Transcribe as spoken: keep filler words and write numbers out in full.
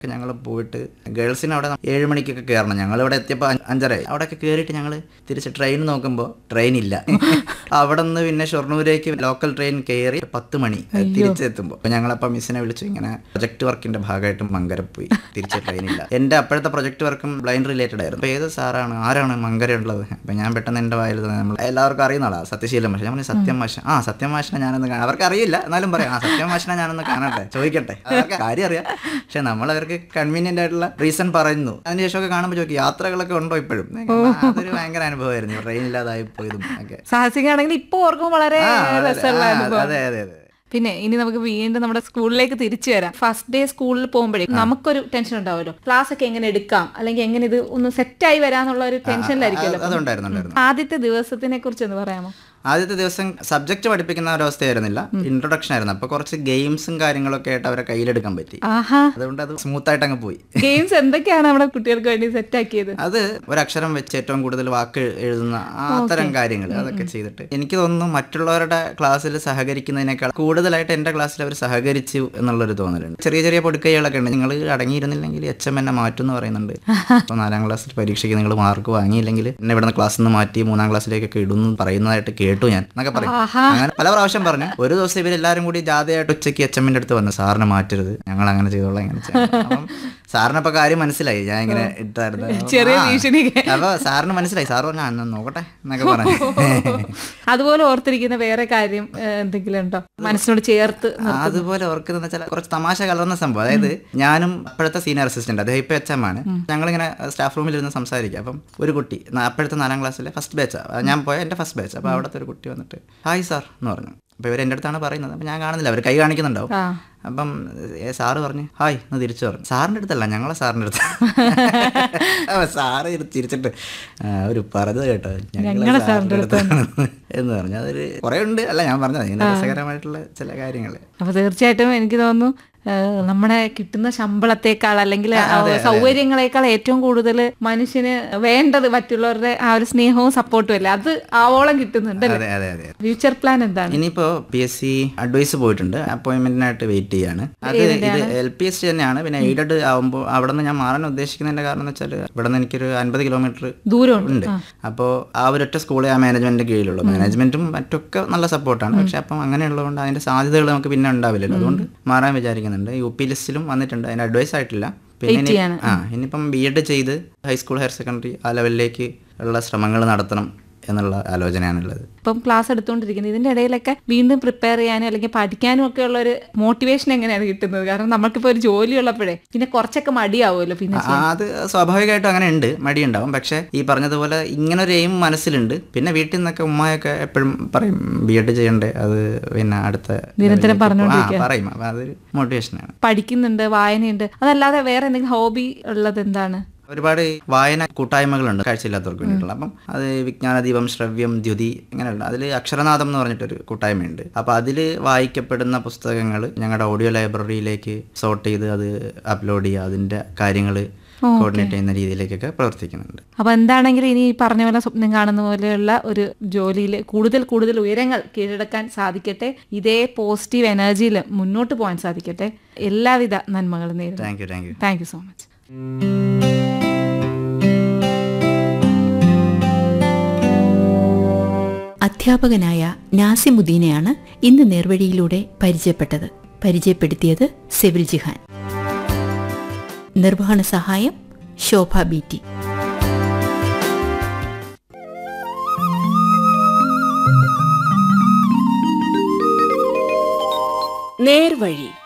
ഞങ്ങൾ പോയിട്ട് ഗേൾസിന് അവിടെ ഏഴ് മണിക്കൊക്കെ കയറണം. ഞങ്ങളിവിടെ എത്തിയപ്പോൾ അഞ്ചരയായി. അവിടെയൊക്കെ കയറിയിട്ട് ഞങ്ങൾ തിരിച്ച് ട്രെയിൻ നോക്കുമ്പോൾ ട്രെയിൻ ഇല്ല. അവിടെ നിന്ന് പിന്നെ ഷൊർണൂരേക്ക് ലോക്കൽ ട്രെയിൻ കയറി പത്ത് മണി തിരിച്ചെത്തുമ്പോൾ അപ്പോൾ ഞങ്ങളപ്പോൾ മിസ്സിനെ വിളിച്ചു, ഇങ്ങനെ പ്രൊജക്ട് വർക്കിന്റെ ഭാഗമായിട്ട് മങ്കര പോയി, തിരിച്ച് ട്രെയിൻ ഇല്ല. എൻ്റെ അപ്പോഴത്തെ പ്രൊജക്ട് വർക്കും ബ്ലൈൻഡ് റിലേറ്റഡ് ആയിരുന്നു. അപ്പോൾ ഏത് സാറാണ് ആരാണ് മങ്കര ഉള്ളത്? അപ്പോൾ ഞാൻ പെട്ടെന്ന് എൻ്റെ വായിൽ നമ്മൾ എല്ലാവർക്കും അറിയുന്ന ആളാണ് സത്യശീലൻ മാഷ്. ഞാൻ പറഞ്ഞു സത്യം മാഷ. ആ സത്യം മാഷിനെ ഞാനൊന്ന് കാണാം. അവർക്ക് അറിയില്ല എന്നാലും പറയാം, ആ സത്യം മാഷിനെ ഞാനൊന്ന് കാണട്ടെ, ചോദിക്കട്ടെ. അവർക്ക് കാര്യം അറിയാം, പക്ഷെ നമ്മൾ അവർക്ക് കൺവീനിയന്റ് ആയിട്ടുള്ള റീസൺ പറയുന്നു. അതിനുശേഷമൊക്കെ കാണുമ്പോൾ ചോദിക്കും യാത്രകളൊക്കെ ഉണ്ടോ ഇപ്പോഴും? അതൊരു ഭയങ്കര അനുഭവമായിരുന്നു, ട്രെയിൻ ഇല്ലാതായി പോയതും ഒക്കെ. സാഹസികമാണെങ്കിൽ ഇപ്പൊ ഓർക്കുമ്പോൾ വളരെ രസമുള്ള അനുഭവം. അതെ അതെ അതെ. പിന്നെ ഇനി നമുക്ക് വീണ്ടും നമ്മുടെ സ്കൂളിലേക്ക് തിരിച്ചു വരാം. ഫസ്റ്റ് ഡേ സ്കൂളിൽ പോകുമ്പോഴേ നമുക്കൊരു ടെൻഷൻ ഉണ്ടാവുമല്ലോ, ക്ലാസ് ഒക്കെ എങ്ങനെ എടുക്കാം, അല്ലെങ്കിൽ എങ്ങനെ ഇത് ഒന്ന് സെറ്റായി വരാന്നുള്ള ഒരു ടെൻഷനിലായിരിക്കുമല്ലോ. ആദ്യത്തെ ദിവസത്തിനെ കുറിച്ച് ഒന്ന് പറയാമോ? ആദ്യത്തെ ദിവസം സബ്ജക്ട് പഠിപ്പിക്കുന്ന ഒരവസ്ഥയായിരുന്നില്ല, ഇൻട്രൊഡക്ഷൻ ആയിരുന്നു. അപ്പൊ കുറച്ച് ഗെയിംസും കാര്യങ്ങളൊക്കെ ആയിട്ട് അവരെ കയ്യിലെടുക്കാൻ പറ്റി. അതുകൊണ്ട് അത് സ്മൂത്ത് ആയിട്ട് അങ്ങ് പോയി. ഗെയിംസ് എന്തൊക്കെയാണ് നമ്മുടെ കുട്ടികൾക്ക് വേണ്ടി സെറ്റ് ആക്കിയത്? അത് ഒരക്ഷരം വെച്ച് ഏറ്റവും കൂടുതൽ വാക്ക് എഴുതുന്ന അത്തരം കാര്യങ്ങൾ അതൊക്കെ ചെയ്തിട്ട് എനിക്ക് തോന്നുന്നു മറ്റുള്ളവരുടെ ക്ലാസ്സിൽ സഹകരിക്കുന്നതിനേക്കാൾ കൂടുതലായിട്ട് എന്റെ ക്ലാസ്സിൽ അവർ സഹകരിച്ചു എന്നുള്ളൊരു തോന്നലുണ്ട്. ചെറിയ ചെറിയ പൊടിക്കൈകളൊക്കെ ഉണ്ട്. നിങ്ങൾ അടങ്ങിയിരുന്നില്ലെങ്കിൽ എച്ച് എം എന്നെ മാറ്റും എന്ന് പറയുന്നുണ്ട്. അപ്പോൾ നാലാം ക്ലാസ്സിൽ പരീക്ഷയ്ക്ക് നിങ്ങൾ മാർക്ക് വാങ്ങിയില്ലെങ്കിൽ എന്നെ ഇവിടുന്ന് ക്ലാസ്സിൽ നിന്ന് മാറ്റി മൂന്നാം ക്ലാസ്സിലേക്കൊക്കെ ഇടുന്നു പറയുന്നതായിട്ട് കേട്ടു ഞാൻ എന്നൊക്കെ പറയും. അങ്ങനെ പല പ്രാവശ്യം പറഞ്ഞു. ഒരു ദിവസം ഇവരെല്ലാരും കൂടി ജാഥയായിട്ട് ഉച്ചയ്ക്ക് എച്ച് എമ്മിന്റെ അടുത്ത് വന്നു, സാറിനെ മാറ്റരുത്, ഞങ്ങൾ അങ്ങനെ ചെയ്തോളാം ഇങ്ങനെ ചെയ്യാം. അപ്പം സാറിനപ്പൊ കാര്യം മനസ്സിലായി, ഞാൻ ഇങ്ങനെ ഇട്ടായിരുന്നു. അപ്പൊ സാറിന് മനസ്സിലായി, സാറ് പറഞ്ഞു അന്ന് നോക്കട്ടെ എന്നൊക്കെ പറഞ്ഞു. അതുപോലെ ഓർത്തിരിക്കുന്ന വേറെ കാര്യം എന്തെങ്കിലും ഉണ്ടോ മനസ്സിനോട് ചേർത്ത്? അതുപോലെ ഓർക്കുന്ന വെച്ചാൽ കുറച്ച് തമാശ കലർന്ന സംഭവം. അതായത് ഞാനും അപ്പോഴത്തെ സീനിയർ അസിസ്റ്റന്റ്, അദ്ദേഹം ഇപ്പൊ എച്ച് എം ആണ്. ഞങ്ങളിങ്ങനെ സ്റ്റാഫ് റൂമിൽ ഇരുന്ന് സംസാരിക്കുക. അപ്പം ഒരു കുട്ടി അപ്പോഴത്തെ നാലാം ക്ലാസ്സിലെ ഫസ്റ്റ് ബാച്ചാ, ഞാൻ പോയ എന്റെ ഫസ്റ്റ് ബാച്ച്. അപ്പൊ അവിടുത്തെ ഒരു കുട്ടി വന്നിട്ട് ഹായ് സാർ എന്ന് പറഞ്ഞു. അപ്പോൾ ഇവർ എൻ്റെ അടുത്താണ് പറയുന്നത്. അപ്പം ഞാൻ കാണുന്നില്ല, അവർ കൈ കാണിക്കുന്നുണ്ടാവും. അപ്പം സാറ് പറഞ്ഞു ഹായ് എന്ന് തിരിച്ചു പറഞ്ഞു. സാറിൻ്റെ അടുത്തല്ല, ഞങ്ങളെ സാറിൻ്റെ അടുത്ത്. അപ്പം സാറ് തിരിച്ചിട്ട് ഒരു പറഞ്ഞത് കേട്ടോ, ഞങ്ങളെ സാറിൻ്റെ അടുത്താണ് എന്ന് പറഞ്ഞു. അതൊരു കുറേ ഉണ്ട്, അല്ല ഞാൻ പറഞ്ഞത് ഇങ്ങനെ രസകരമായിട്ടുള്ള ചില കാര്യങ്ങൾ. അപ്പോൾ തീർച്ചയായിട്ടും എനിക്ക് തോന്നുന്നു നമ്മുടെ കിട്ടുന്ന ശമ്പളത്തെക്കാൾ അല്ലെങ്കിൽ സൗകര്യങ്ങളെക്കാൾ ഏറ്റവും കൂടുതൽ മനുഷ്യന് വേണ്ടത് മറ്റുള്ളവരുടെ ആ ഒരു സ്നേഹവും സപ്പോർട്ടും അല്ലേ, അത് ആവോളം കിട്ടുന്നുണ്ട്. ഫ്യൂച്ചർ പ്ലാൻ എന്താണ്? ഇനിയിപ്പോ പി എസ് സി അഡ്വൈസ് പോയിട്ടുണ്ട്, അപ്പോയിന്റ്മെന്റിനായിട്ട് വെയിറ്റ് ചെയ്യാണ്. അത് ഇത് എൽ പി എസ് സി തന്നെയാണ്. പിന്നെ എയ്ഡഡ് ആവുമ്പോൾ അവിടെ നിന്ന് ഞാൻ മാറാൻ ഉദ്ദേശിക്കുന്നതിന്റെ കാരണം എന്ന് വെച്ചാൽ ഇവിടെ നിന്ന് എനിക്കൊരു അൻപത് കിലോമീറ്റർ ദൂരം ഉണ്ട്. അപ്പോൾ ആ ഒരൊറ്റ സ്കൂളെ ആ മാനേജ്മെന്റിന്റെ കീഴിലുള്ളൂ. മാനേജ്മെന്റും മറ്റൊക്കെ നല്ല സപ്പോർട്ടാണ്. പക്ഷെ അപ്പം അങ്ങനെയുള്ളതുകൊണ്ട് അതിന്റെ സാധ്യതകൾ നമുക്ക് പിന്നെ ഉണ്ടാവില്ലല്ലോ. അതുകൊണ്ട് മാറാൻ വിചാരിക്കുന്നു. യു പി ലിസ്റ്റിലും വന്നിട്ടുണ്ട്, അതിന് അഡ്വൈസ് ആയിട്ടില്ല. പിന്നെ ആ ഇനിയിപ്പം ബി എഡ് ചെയ്ത് ഹൈസ്കൂൾ ഹയർ സെക്കൻഡറി ആ ലെവലിലേക്ക് ഉള്ള ശ്രമങ്ങൾ നടത്തണം എന്നുള്ള ആലോചനയാണുള്ളത്. ഇപ്പം ക്ലാസ് എടുത്തുകൊണ്ടിരിക്കുന്നത്, ഇതിന്റെ ഇടയിലൊക്കെ വീണ്ടും പ്രിപ്പയർ ചെയ്യാനും അല്ലെങ്കിൽ പഠിക്കാനും ഒക്കെ ഉള്ള ഒരു മോട്ടിവേഷൻ എങ്ങനെയാണ് കിട്ടുന്നത്? കാരണം നമുക്കിപ്പോൾ ഒരു ജോലി ഉള്ളപ്പോഴേ പിന്നെ കുറച്ചൊക്കെ മടിയാവുമല്ലോ. പിന്നെ അത് സ്വാഭാവികമായിട്ടും അങ്ങനെ ഉണ്ട്, മടിയുണ്ടാവും. പക്ഷെ ഈ പറഞ്ഞതുപോലെ ഇങ്ങനെ ഒരു എയിം മനസ്സിലുണ്ട്. പിന്നെ വീട്ടിൽ നിന്നൊക്കെ ഉമ്മയൊക്കെ എപ്പോഴും പറയും ബി എഡ് ചെയ്യണ്ടേ, അത് പിന്നെ അടുത്ത നിരന്തരം പറയും. അപ്പൊ അതൊരു മോട്ടിവേഷനാണ്. പഠിക്കുന്നുണ്ട്, വായനയുണ്ട്, അതല്ലാതെ വേറെ എന്തെങ്കിലും ഹോബി ഉള്ളത് എന്താണ്? ഒരുപാട് വായന കൂട്ടായ്മകളുണ്ട് കാഴ്ചയില്ലാത്തവർക്ക് വേണ്ടിയിട്ടുള്ള. അപ്പം അത് വിജ്ഞാനദീപം, ശ്രവ്യം, ദ്യുതി ഇങ്ങനെയുള്ള അതിൽ അക്ഷരനാഥം എന്ന് പറഞ്ഞിട്ടൊരു കൂട്ടായ്മയുണ്ട്. അപ്പോൾ അതിൽ വായിക്കപ്പെടുന്ന പുസ്തകങ്ങൾ ഞങ്ങളുടെ ഓഡിയോ ലൈബ്രറിയിലേക്ക് സോർട്ട് ചെയ്ത് അത് അപ്ലോഡ് ചെയ്യുക, അതിൻ്റെ കാര്യങ്ങൾ കോർഡിനേറ്റ് ചെയ്യുന്ന രീതിയിലേക്കൊക്കെ പ്രവർത്തിക്കുന്നുണ്ട്. അപ്പോൾ എന്താണെങ്കിലും ഇനി പറഞ്ഞ പോലെ സ്വപ്നം കാണുന്ന പോലെയുള്ള ഒരു ജോലിയിൽ കൂടുതൽ കൂടുതൽ ഉയരങ്ങൾ കീഴടക്കാൻ സാധിക്കട്ടെ. ഇതേ പോസിറ്റീവ് എനർജിയിൽ മുന്നോട്ട് പോകാൻ സാധിക്കട്ടെ. എല്ലാവിധ നന്മകളും നേരിടും. Thank you thank you thank you so much. അധ്യാപകനായ നാസിമുദ്ദീനെയാണ് ഇന്ന് നേർവഴിയിലൂടെ പരിചയപ്പെട്ടത്. പരിചയപ്പെടുത്തിയത് സെവിൽ ജിഹാൻ. നിർവഹണ സഹായം ശോഭ ബി ടി. നേർവഴി